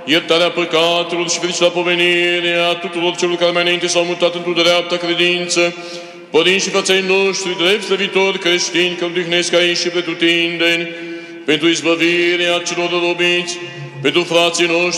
iertarea păcatelor și fericirea povenirea tuturor celor care mai înainte s-au mutat într-o dreaptă credință, părinți și frații noștri, drept slăvitori creștini, că odihnesc aici și pretutindeni, pentru izbăvirea celor robiți, pentru frații noștri